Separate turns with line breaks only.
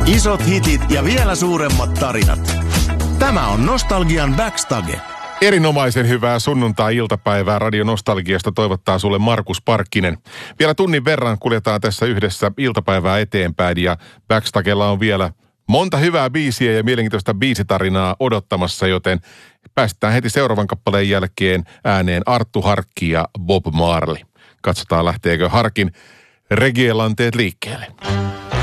Isot hitit ja vielä suuremmat tarinat. Tämä on Nostalgian Backstage.
Erinomaisen hyvää sunnuntai-iltapäivää Radio Nostalgiasta toivottaa sulle Markus Parkkinen. Vielä tunnin verran kuljetaan tässä yhdessä iltapäivää eteenpäin ja Backstagella on vielä monta hyvää biisiä ja mielenkiintoista biisitarinaa odottamassa, joten päästään heti seuraavan kappaleen jälkeen ääneen Arttu Harkki ja Bob Marley. Katsotaan lähteekö Harkin reggae-lanteet liikkeelle.